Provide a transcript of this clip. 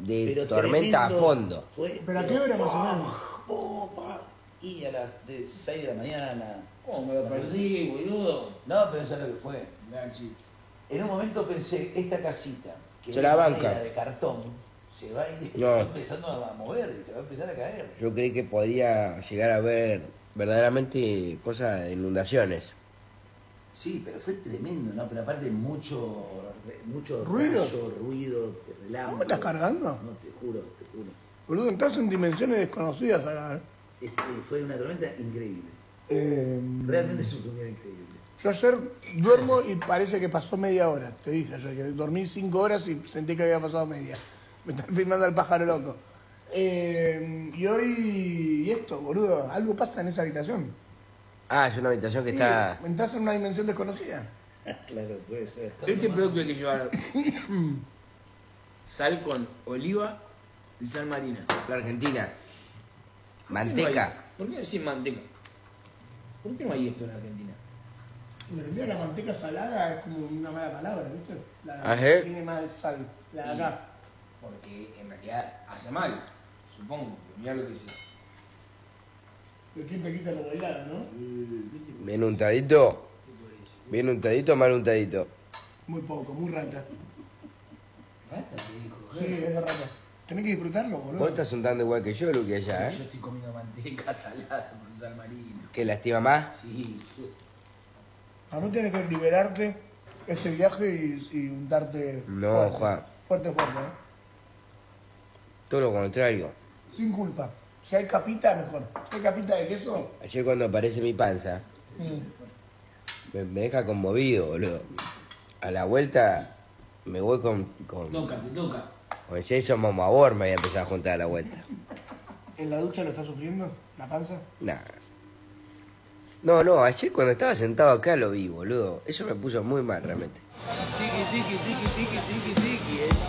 de Pero tormenta a tremendo fondo. Fue, ¿Pero a qué hora más o menos? Y a las 6 de la mañana. ¿Cómo me lo perdí, boludo? No, pero eso es lo que fue. Nachi. En un momento pensé, esta casita, que Se es la de banca. madera, de cartón, se va a ir, No. está empezando a mover y se va a empezar a caer. Yo creí que podía llegar a ver verdaderamente cosas de inundaciones. Sí, pero fue tremendo, ¿no? Pero aparte mucho ¿Ruido? rayo, ruido, relámpago. ¿Cómo me estás cargando? No, te juro, te juro. Boludo, entras en dimensiones desconocidas acá. Fue una tormenta increíble. Eh, Realmente es un día increíble. Yo ayer duermo y parece que pasó media hora. Te dije ayer que dormí 5 horas y sentí que había pasado media. Me están filmando al pájaro loco. Y hoy, y esto, boludo, algo pasa en esa habitación. Ah, es una habitación que Sí, está... entras en una dimensión desconocida. Claro, puede ser. Este producto hay que llevar sal con oliva y sal marina. La Argentina. ¿Por qué no Manteca. hay? ¿Por qué no sin manteca? ¿Por qué no hay esto en Argentina? En realidad la manteca salada es como una mala palabra, ¿viste? La Ajá. que tiene más sal, la de acá. Porque en realidad hace mal, supongo. Mirá lo que dice. ¿De quién te quita lo bailado, no? Bien untadito. Bien untadito, mal untadito. Muy poco, muy rata. ¿Rata te dijo? Sí, es de rata. Tenés que disfrutarlo, boludo. Vos estás untando igual que yo, Luqui, allá, Yo ¿eh? estoy comiendo manteca salada con sal marina. ¿Qué lastima más? Sí. A mí tenés que liberarte este viaje y untarte No, fuerte. Juan. Fuerte, ¿no? Todo lo contrario. Sin culpa. Si hay capita, mejor. Si hay capita de queso, Ayer cuando aparece mi panza, me deja conmovido, boludo. A la vuelta me voy con Te toca. Jason Momoa, me voy a empezar a juntar a la vuelta. ¿en la ducha lo estás sufriendo? ¿La panza? Nah. No, ayer cuando estaba sentado acá lo vi, boludo. Eso me puso muy mal realmente. Tiki, tiki, tiki, tiki, tiki, tiki,